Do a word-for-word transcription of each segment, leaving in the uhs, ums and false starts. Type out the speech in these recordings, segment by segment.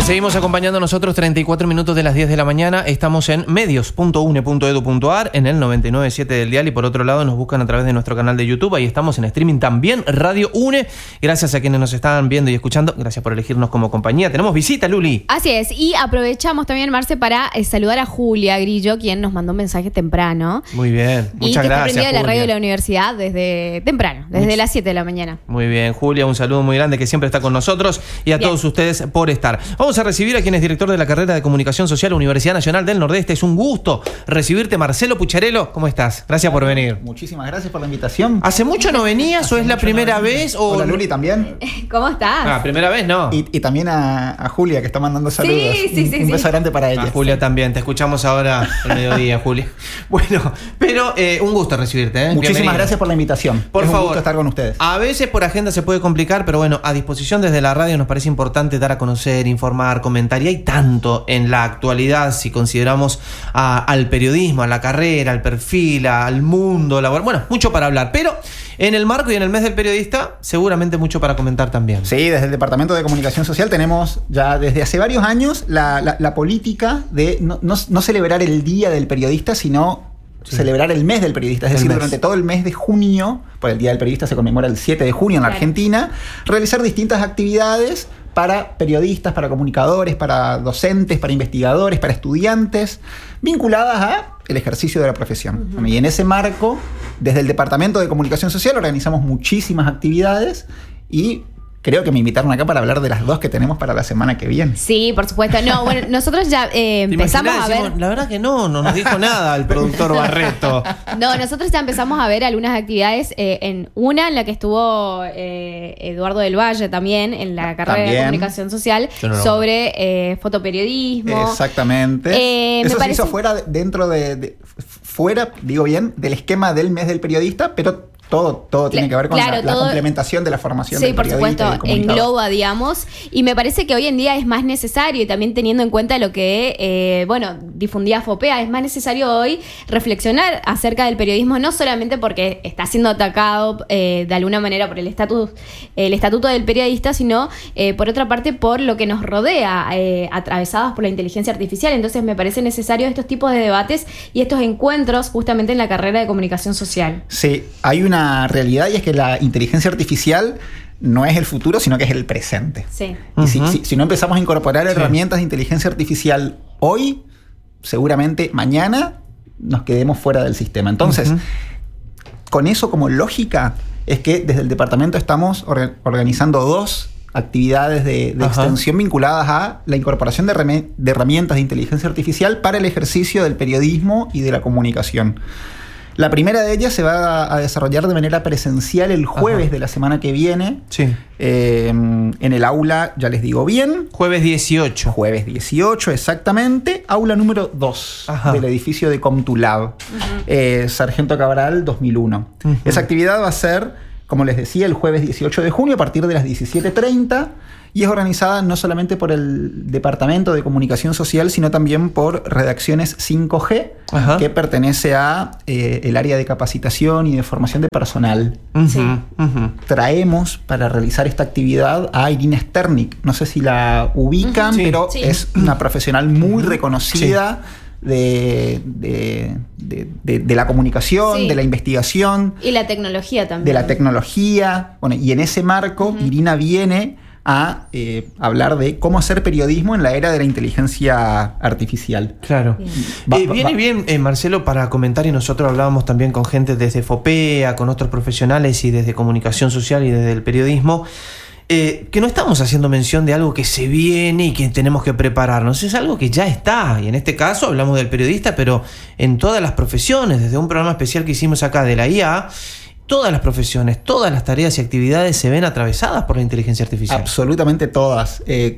seguimos acompañando nosotros, treinta y cuatro minutos de las diez de la mañana. Estamos en medios punto u n e punto edu punto a r, en el noventa y nueve punto siete del dial, y por otro lado nos buscan a través de nuestro canal de YouTube. Ahí estamos en streaming también, Radio UNE. Gracias a quienes nos están viendo y escuchando. Gracias por elegirnos como compañía. Tenemos visita, Luli. Así es, y aprovechamos también, Marce, para eh, saludar a Julia Grillo, quien nos mandó un mensaje temprano. Muy bien, muchas y que gracias, está prendida de la Julia. radio de la universidad desde temprano, desde Much- las siete de la mañana. Muy bien, Julia, un saludo muy grande que siempre está con nosotros, y a Bien. todos ustedes por estar. Vamos a recibir a quien es director de la carrera de Comunicación Social, Universidad Nacional del Nordeste. Es un gusto recibirte, Marcelo Pucharello. ¿Cómo estás? Gracias por venir. Muchísimas gracias por la invitación. ¿Hace mucho no venías o es la Mucho primera no- vez? O... Hola, Luli, también. ¿Cómo estás? Ah, primera vez no. Y, y también a, a Julia, que está mandando saludos. Sí, sí, un, sí, un sí. beso grande para ella. A Julia también, te escuchamos ahora al mediodía, Julia. Bueno, pero eh, un gusto recibirte. ¿eh? Muchísimas Bienvenida. gracias por la invitación. Por es favor. un gusto estar con ustedes. A veces por agenda se puede complicar, pero bueno, a disposición desde la radio nos parece importante dar a conocer, informar, comentar. Y hay tanto en la actualidad, si consideramos a- al periodismo, a la carrera, al perfil, al mundo laboral. Bueno, mucho para hablar, pero en el marco y en el mes del periodista, seguramente mucho para comentar también. Sí, desde el Departamento de Comunicación Social tenemos ya desde hace varios años la, la, la política de no, no, no celebrar el Día del Periodista, sino Sí. celebrar el mes del periodista. Es El decir, mes. durante todo el mes de junio, por el Día del Periodista se conmemora el siete de junio en la Claro. Argentina, realizar distintas actividades para periodistas, para comunicadores, para docentes, para investigadores, para estudiantes, vinculadas a el ejercicio de la profesión. Bueno, y en ese marco, desde el Departamento de Comunicación Social organizamos muchísimas actividades y creo que me invitaron acá para hablar de las dos que tenemos para la semana que viene. Sí, por supuesto. No, bueno, nosotros ya eh, ¿Te empezamos imaginás? a ver... Decimos, la verdad que no, no nos dijo nada el productor Barreto. No, nosotros ya empezamos a ver algunas actividades, eh, en una en la que estuvo eh, Eduardo del Valle también, en la carrera de También. Comunicación Social, Yo no lo sobre eh, fotoperiodismo. Exactamente. Eh, me Eso parece- se hizo fuera, de- dentro de, de- fuera, digo bien, del esquema del mes del periodista, pero todo, todo tiene que ver con Claro, la, la todo- complementación de la formación Sí, del por periodista y supuesto, del comunicador. engloba, digamos, y me parece que hoy en día es más necesario, y también teniendo en cuenta lo que, eh, bueno, difundía FOPEA, es más necesario hoy reflexionar acerca del periodismo, no solamente porque está siendo atacado eh, de alguna manera por el estatus, el estatuto del periodista, sino eh, por otra parte por lo que nos rodea, eh, atravesados por la inteligencia artificial. Entonces me parece necesario estos tipos de debates y estos encuentros justamente en la carrera de Comunicación Social. Sí, hay una realidad y es que la inteligencia artificial no es el futuro, sino que es el presente. Sí. Y si, Ujú. si- si no empezamos a incorporar Sí. herramientas de inteligencia artificial hoy, seguramente mañana nos quedemos fuera del sistema. Entonces, Ujú. con eso como lógica, es que desde el departamento estamos or- organizando dos actividades de, de Ajá. extensión vinculadas a la incorporación de, reme- de herramientas de inteligencia artificial para el ejercicio del periodismo y de la comunicación. La primera de ellas se va a desarrollar de manera presencial el jueves Ajá. de la semana que viene, Sí. eh, en el aula, ya les digo bien, Jueves dieciocho. jueves dieciocho exactamente, aula número dos Ajá. del edificio de Comtulab, eh, Sargento Cabral dos mil uno. Ujú. Esa actividad va a ser, como les decía, el jueves dieciocho de junio a partir de las diecisiete treinta y es organizada no solamente por el Departamento de Comunicación Social, sino también por Redacciones cinco G, Ajá. que pertenece a eh, el área de capacitación y de formación de personal. Ujú, Sí. ujú. Traemos para realizar esta actividad a Irina Sternik. No sé si la ubican, Ujú, sí. pero Sí. es una profesional muy reconocida de, de, de- de- de la comunicación, Sí. de la investigación, Y la tecnología también. de la tecnología. Bueno, y en ese marco, Irina viene a eh, hablar de cómo hacer periodismo en la era de la inteligencia artificial. Claro. Bien. Va- Eh, va- viene va- bien, eh, Marcelo, para comentar, y nosotros hablábamos también con gente desde FOPEA, con otros profesionales y desde comunicación social y desde el periodismo, eh, que no estamos haciendo mención de algo que se viene y que tenemos que prepararnos, es algo que ya está, y en este caso hablamos del periodista, pero en todas las profesiones, desde un programa especial que hicimos acá de la I A, todas las profesiones, todas las tareas y actividades se ven atravesadas por la inteligencia artificial. Absolutamente todas. Eh,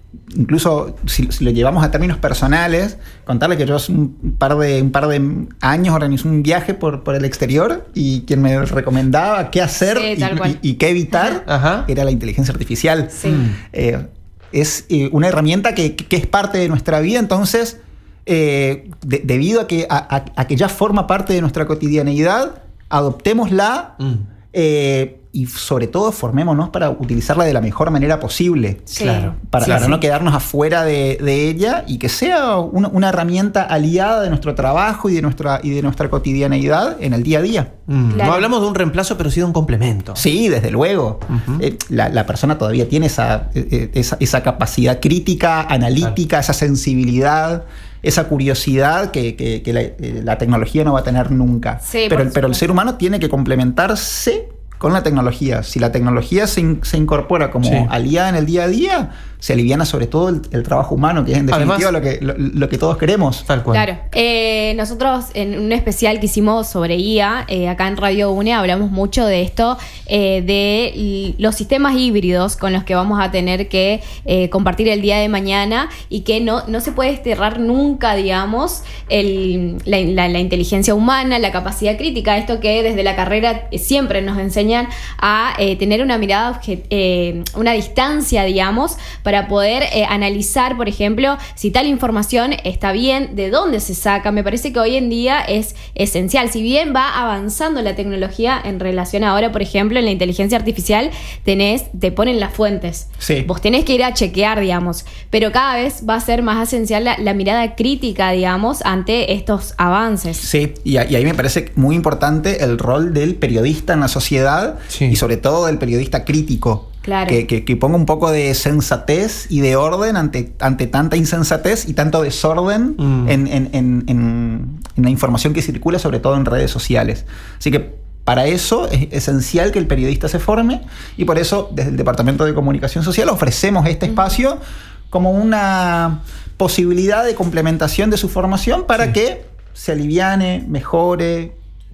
incluso si, si lo llevamos a términos personales, contarle que yo hace un par de, un par de años organizé un viaje por, por el exterior y quien me recomendaba qué hacer Sí, y, tal cual. y- y qué evitar Ajá. era la inteligencia artificial. Sí. Eh, es eh, una herramienta que, que es parte de nuestra vida, entonces, eh, de- debido a que, a, a- a que ya forma parte de nuestra cotidianeidad, adoptémosla Mm. eh, y sobre todo formémonos para utilizarla de la mejor manera posible. Sí. Claro. Para, Sí, para sí. no quedarnos afuera de, de ella y que sea una, una herramienta aliada de nuestro trabajo y de nuestra, y de nuestra cotidianeidad en el día a día. Mm, Claro. No hablamos de un reemplazo, pero sí de un complemento. Sí, desde luego. Ujú. Eh, la, la persona todavía tiene esa, eh, esa, esa capacidad crítica, analítica, esa sensibilidad, esa curiosidad que, que- que la, eh, la tecnología no va a tener nunca. Sí, pero, por pero el supuesto. ser humano tiene que complementarse con la tecnología. Si la tecnología se, in- se incorpora como Sí. aliada en el día a día, se aliviana sobre todo el, el trabajo humano, que es en definitiva Además- lo, que, lo, lo que todos queremos. Tal cual. Claro. Eh, nosotros en un especial que hicimos sobre I A, eh, acá en Radio UNE, hablamos mucho de esto, eh, de l- los sistemas híbridos con los que vamos a tener que eh, compartir el día de mañana y que no, no se puede desterrar nunca, digamos, el- la, la- la inteligencia humana, la capacidad crítica, esto que desde la carrera eh, siempre nos enseñan a eh, tener una mirada, obje- eh, una distancia, digamos, para poder eh, analizar, por ejemplo, si tal información está bien, de dónde se saca. Me parece que hoy en día es esencial. Si bien va avanzando la tecnología en relación ahora, por ejemplo, en la inteligencia artificial, tenés, te ponen las fuentes. Sí. Vos tenés que ir a chequear, digamos. Pero cada vez va a ser más esencial la, la mirada crítica, digamos, ante estos avances. Sí, y, a- y ahí me parece muy importante el rol del periodista en la sociedad Sí. y sobre todo del periodista crítico. Claro. Que, que- que ponga un poco de sensatez y de orden ante, ante tanta insensatez y tanto desorden Mm. en, en- en- en- en la información que circula, sobre todo en redes sociales. Así que para eso es esencial que el periodista se forme y por eso desde el Departamento de Comunicación Social ofrecemos este espacio como una posibilidad de complementación de su formación para Sí. que se aliviane, mejore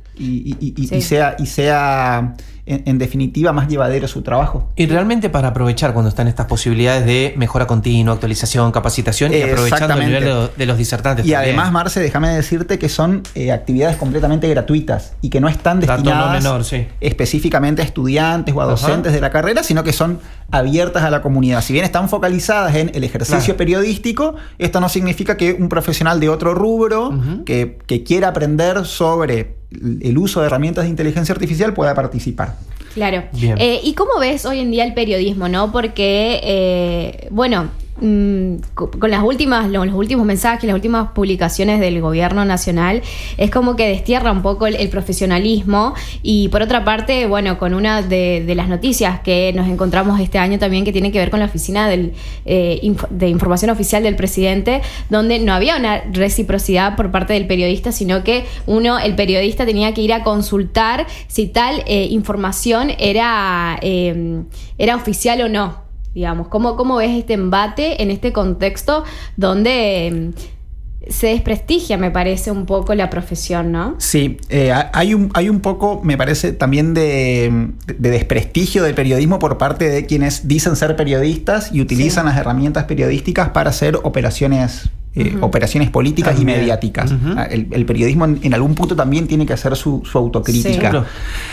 y, y- y- Sí. y sea, y sea en, en definitiva más llevadero su trabajo. Y realmente para aprovechar cuando están estas posibilidades de mejora continua, actualización, capacitación y aprovechando el Exactamente. nivel de, los- de los disertantes. Y también. además, Marce, déjame decirte que son eh, actividades completamente gratuitas y que no están Dato no destinadas menor, sí. específicamente a estudiantes o a Ajá. docentes de la carrera, sino que son abiertas a la comunidad. Si bien están focalizadas en el ejercicio Claro. periodístico, esto no significa que un profesional de otro rubro Ujú. que, que quiera aprender sobre el uso de herramientas de inteligencia artificial pueda participar. Claro. Bien. Eh, ¿Y cómo ves hoy en día el periodismo, no? Porque, eh, bueno, mm, co- con las últimas, lo- los últimos mensajes, las últimas publicaciones del gobierno nacional, es como que destierra un poco el, el profesionalismo. Y por otra parte, bueno, con una de, de las noticias que nos encontramos este año también, que tiene que ver con la oficina del, eh, inf- de información oficial del presidente, donde no había una reciprocidad por parte del periodista, sino que uno, el periodista, tenía que ir a consultar si tal eh, información era, eh, era oficial o no. Digamos, ¿cómo, cómo ves este embate en este contexto donde eh, se desprestigia, me parece, un poco la profesión, ¿no? Sí, eh, hay, un, hay un poco, me parece, también de, de desprestigio del periodismo por parte de quienes dicen ser periodistas y utilizan Sí. las herramientas periodísticas para hacer operaciones, eh, Ujú. operaciones políticas También. y mediáticas. Ujú. Ah, el, el periodismo en, en algún punto también tiene que hacer su, su autocrítica. Sí. Claro.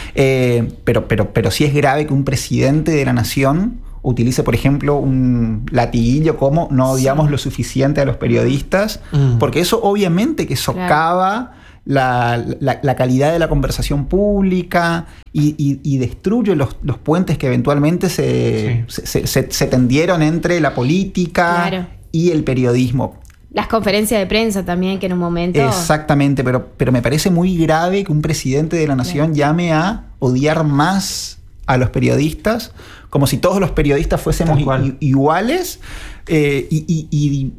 Eh, pero, pero, pero sí es grave que un presidente de la nación utilice, por ejemplo, un latiguillo como no odiamos Sí. lo suficiente a los periodistas, Mm. porque eso obviamente que socava la, la- la calidad de la conversación pública y, y- y destruye los, los puentes que eventualmente se, Sí. se, se- se tendieron entre la política Claro. y el periodismo. Las conferencias de prensa también, que en un momento... Exactamente, pero, pero me parece muy grave que un presidente de la nación llame a odiar más a los periodistas, como si todos los periodistas fuésemos Tal cual. i- iguales eh, y, y- y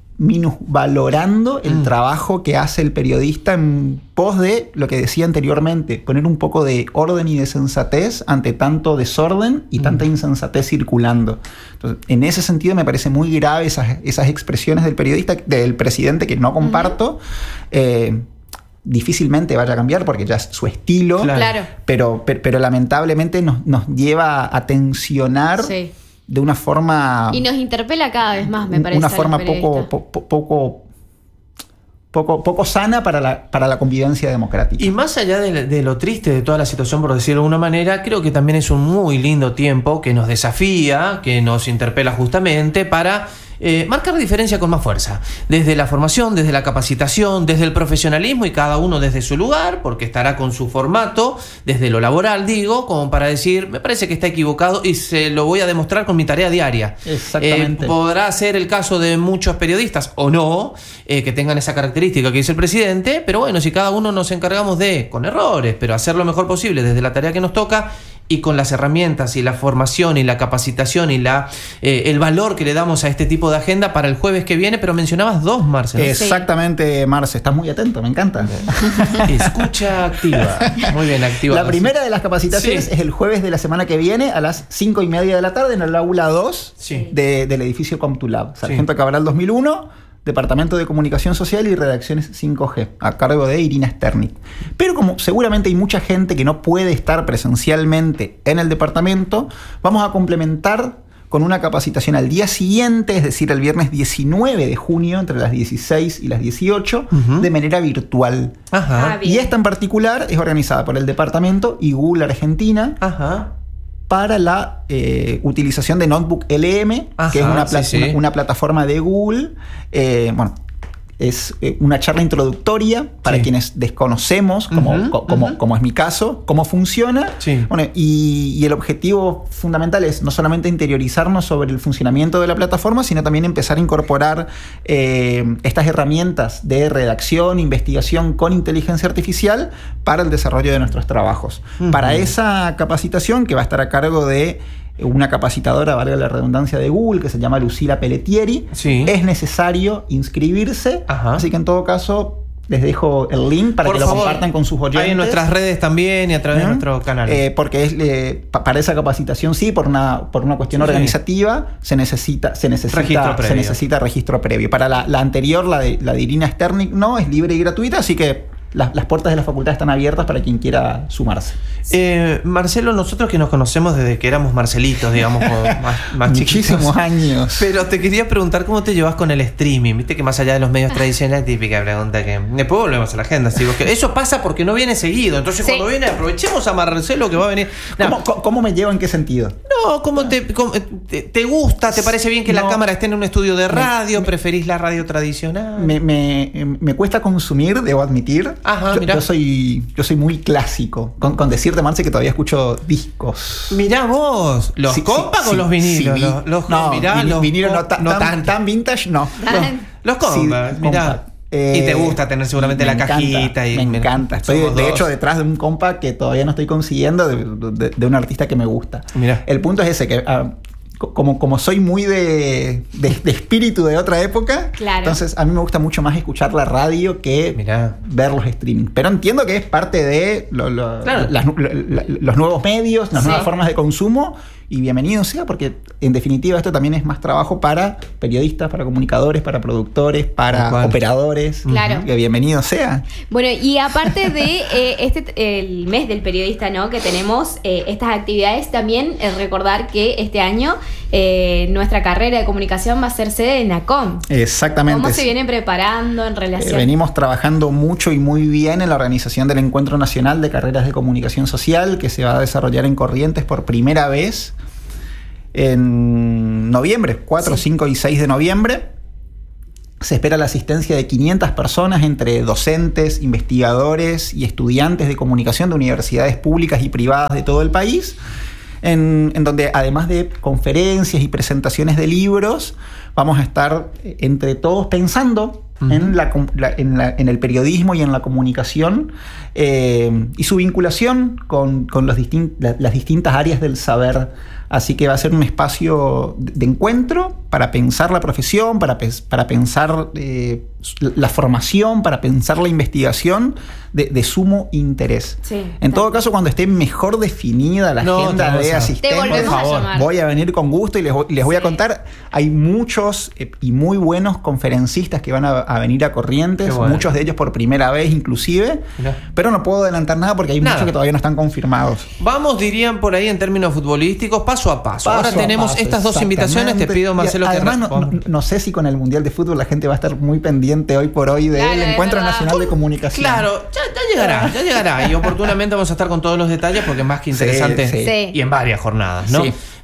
minusvalorando el Mm. trabajo que hace el periodista en pos de lo que decía anteriormente, poner un poco de orden y de sensatez ante tanto desorden y Mm. tanta insensatez circulando. Entonces, en ese sentido me parece muy grave esas, esas expresiones del periodista, del presidente, que no comparto. Eh, difícilmente vaya a cambiar porque ya es su estilo, Claro. Claro. pero, pero, pero lamentablemente nos, nos lleva a tensionar Sí. de una forma... Y nos interpela cada vez más, me parece. Una a los forma periodistas. poco, po- po- poco, poco, poco sana para la, para la convivencia democrática. Y más allá de, de lo triste de toda la situación, por decirlo de alguna manera, creo que también es un muy lindo tiempo que nos desafía, que nos interpela justamente para eh, marcar diferencia con más fuerza. Desde la formación, desde la capacitación, desde el profesionalismo y cada uno desde su lugar, porque estará con su formato, desde lo laboral, digo, como para decir, me parece que está equivocado y se lo voy a demostrar con mi tarea diaria. Exactamente. Eh, podrá ser el caso de muchos periodistas o no, eh, que tengan esa característica que dice el presidente, pero bueno, si cada uno nos encargamos de, con errores, pero hacer lo mejor posible desde la tarea que nos toca y con las herramientas y la formación y la capacitación y la eh, el valor que le damos a este tipo de agenda para el jueves que viene, pero mencionabas dos, Marce, ¿no? Exactamente, Marce, estás muy atento, me encanta. Escucha activa. Muy bien, activa. La primera de las capacitaciones Sí. es el jueves de la semana que viene a las cinco y media de la tarde en el aula dos Sí. de, del edificio Comtulab, Sargento Sí. Cabral dos mil uno, Departamento de Comunicación Social y Redacciones cinco G, a cargo de Irina Sternik. Pero como seguramente hay mucha gente que no puede estar presencialmente en el departamento, vamos a complementar con una capacitación al día siguiente, es decir, el viernes diecinueve de junio, entre las dieciséis y las dieciocho, Uh-huh. de manera virtual. Ajá. Ah, bien. Y esta en particular es organizada por el departamento y Google Argentina Ajá. para la eh, utilización de Notebook L M, Ajá, que es una, pla- sí, sí. una, una plataforma de Google. Eh, bueno, es eh, una charla introductoria para Sí. quienes desconocemos, como, Ujú, co- como, ujú. como es mi caso, cómo funciona. Sí. Bueno, y, y el objetivo fundamental es no solamente interiorizarnos sobre el funcionamiento de la plataforma, sino también empezar a incorporar eh, estas herramientas de redacción, investigación con inteligencia artificial para el desarrollo de nuestros trabajos. Ujú. Para esa capacitación, que va a estar a cargo de una capacitadora, valga la redundancia, de Google, que se llama Lucila Pelletieri, Sí. es necesario inscribirse. Ajá. Así que en todo caso les dejo el link para Por que lo favor, compartan con sus oyentes. ahí en nuestras redes también y a través de ¿Mm? nuestro canal. Eh, porque es, eh, pa- para esa capacitación sí, por una, por una cuestión Sí, sí. organizativa, se necesita, se necesita Registro se previo. necesita registro previo. Para la, la anterior, la de, la de Irina Sternik, no, es libre y gratuita, así que las, las puertas de la facultad están abiertas para quien quiera sumarse. Eh, Marcelo, nosotros que nos conocemos desde que éramos Marcelitos, digamos, como más, más Muchísimos chiquitos. años. Pero te quería preguntar cómo te llevas con el streaming. Viste que más allá de los medios tradicionales, típica pregunta que después volvemos a la agenda. Si vos que- eso pasa porque no viene seguido. Entonces, Sí. cuando viene, aprovechemos a Marcelo que va a venir. No, ¿Cómo, cómo- cómo me llevo en qué sentido? no, ¿cómo te, cómo- te, te gusta? ¿Te parece bien que la No. cámara esté en un estudio de radio? ¿Preferís la radio tradicional? Me, me- me cuesta consumir, debo admitir. Ajá, yo, mirá. yo soy, yo soy muy clásico. Con, con decirte, Marce, que todavía escucho discos. Mirá vos, ¿los Sí, compa sí, con los sí, vinilos? sí, los, vi- los, no, mirá, vini- los vinilo co- no, ta- no tan, tan- tan vintage, no. Tan- Los compa, Sí, mirá. compa. Y te gusta tener seguramente me la encanta, cajita. Y, me mira, encanta. Estoy, somos de dos. hecho, detrás de un compa que todavía no estoy consiguiendo de, de- de un artista que me gusta. Mirá. El punto es ese, que ah, co- como, como soy muy de, de, de espíritu de otra época, Claro. entonces a mí me gusta mucho más escuchar la radio que Mirá. ver los streaming. Pero entiendo que es parte de lo- lo- Claro. las nu- lo- lo- los nuevos medios, las Sí. nuevas formas de consumo. Y bienvenido sea, porque en definitiva esto también es más trabajo para periodistas, para comunicadores, para productores, Tal para cual. operadores. Claro. Que bienvenido sea. Bueno, y aparte de eh, este el mes del periodista, ¿no? Que tenemos eh, estas actividades, también eh, recordar que este año eh, nuestra carrera de comunicación va a ser sede de NACOM. Exactamente. ¿Cómo se vienen preparando en Eh, relación? venimos trabajando mucho y muy bien en la organización del Encuentro Nacional de Carreras de Comunicación Social, que se va a desarrollar en Corrientes por primera vez en noviembre, cuatro, Sí. cinco y seis de noviembre. Se espera la asistencia de quinientas personas entre docentes, investigadores y estudiantes de comunicación de universidades públicas y privadas de todo el país, en, en donde además de conferencias y presentaciones de libros, vamos a estar eh, entre todos pensando Ujú. en, la com- la- en, la- en el periodismo y en la comunicación eh, y su vinculación con, con los distin- la- las distintas áreas del saber. Así que va a ser un espacio de de encuentro para pensar la profesión, para, pes- para pensar eh, la formación, para pensar la investigación de, de sumo interés. Sí, En tal todo cual. caso, cuando esté mejor definida la No, agenda otra de cosa. asistentes, Te volvemos a llamar. voy a venir con gusto y les voy, les voy a Sí. contar. Hay muchos eh, y muy buenos conferencistas que van a, a venir a Corrientes, Qué bueno. muchos de ellos por primera vez inclusive, Mirá. pero no puedo adelantar nada porque hay Nada. muchos que todavía no están confirmados. Vamos, dirían por ahí en términos futbolísticos, paso a paso. Ahora Paso a tenemos paso, estas dos invitaciones. Te pido, Y Marcelo, que además, no, responda. no- no sé si con el Mundial de Fútbol la gente va a estar muy pendiente hoy por hoy del Claro, es Encuentro verdad. Nacional de Comunicación. Claro, ya, ya llegará, ya llegará. Y oportunamente vamos a estar con todos los detalles porque es más que Sí, interesante. sí. Sí. Y en varias jornadas, ¿no? Sí.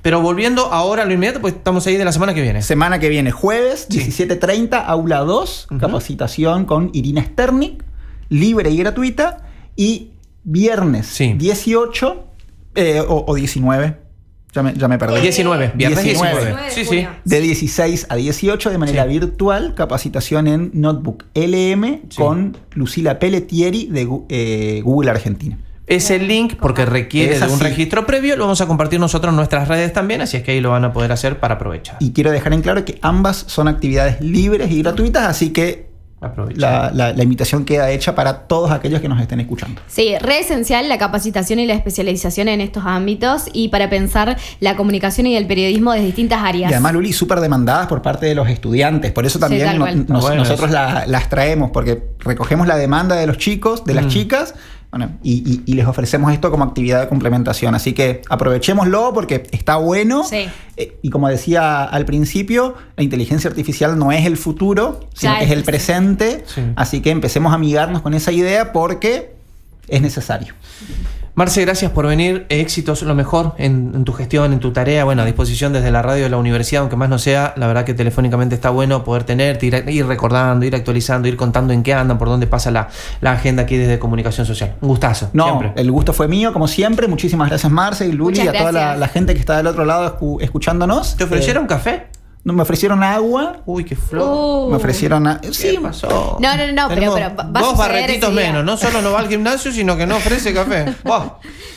Pero volviendo ahora a lo inmediato, pues estamos ahí de la semana que viene. Semana que viene, jueves, Sí. diecisiete treinta, aula dos, Ujú. capacitación con Irina Sternik, libre y gratuita. Y viernes Sí. dieciocho eh, o, o diecinueve, ya me, ya me perdí. diecinueve, viernes diecinueve. diecinueve. Sí, sí. De dieciséis a dieciocho de manera Sí. virtual, capacitación en Notebook L M Sí. con Lucila Pelletieri de Gu- eh, Google Argentina. Ese link, porque requiere Es de un así. registro previo, lo vamos a compartir nosotros en nuestras redes también, así es que ahí lo van a poder hacer para aprovechar. Y quiero dejar en claro que ambas son actividades libres y gratuitas, así que Aprovechar. la, la- la invitación queda hecha para todos aquellos que nos estén escuchando. Sí, re esencial la capacitación y la especialización en estos ámbitos y para pensar la comunicación y el periodismo desde distintas áreas. Y además, Luli, súper demandadas por parte de los estudiantes. Por eso Sí, también tal no- cual. nos- Bueno, nosotros eso. la- las traemos, porque recogemos la demanda de los chicos, de las Mm. chicas, bueno, y, y- y les ofrecemos esto como actividad de complementación. Así que aprovechémoslo porque está bueno. Sí. Eh, y como decía al principio, la inteligencia artificial no es el futuro, sino Claro, que es el sí. presente. Sí. Así que empecemos a amigarnos con esa idea porque es necesario. Marce, gracias por venir. Éxitos, lo mejor en, en tu gestión, en tu tarea. Bueno, a disposición desde la radio de la universidad, aunque más no sea. La verdad que telefónicamente está bueno poder tenerte, ir, ir recordando, ir actualizando, ir contando en qué andan, por dónde pasa la, la agenda aquí desde Comunicación Social. Un gustazo. No, siempre. el gusto fue mío, como siempre. Muchísimas gracias, Marce y Luli, Muchas y a toda la, gracias. la gente que está del otro lado escu- escuchándonos. ¿Te ofrecieron Eh, café? no, me ofrecieron agua. Uy, qué flor. Uh. Me ofrecieron. a- ¿Qué Sí, pasó? No, no, no, pero- Tenemos pero va- va a dos suceder barretitos ese día. menos. No solo no va al gimnasio, sino que no ofrece café. Buah.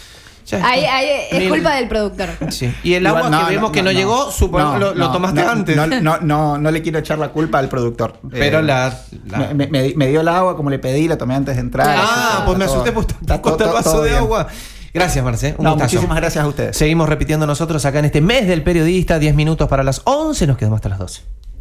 Ya está. Ahí- ahí es Ni- culpa del productor. Sí. Y el agua Igual, no, que vemos no, que no, no, llegó, supo- no, lo, lo no, tomaste no, antes. No, no, no, no le quiero echar la culpa al productor. Pero Eh, la. la- Me, me- me- me dio el agua como le pedí, la tomé antes de entrar. Ah, Está pues me todo- asusté porque está tampoco está el todo- vaso todo de bien. agua. Gracias, Marce. Un No, gustazo. muchísimas gracias a ustedes. Seguimos repitiendo nosotros acá en este mes del periodista. diez minutos para las once. Nos quedamos hasta las doce.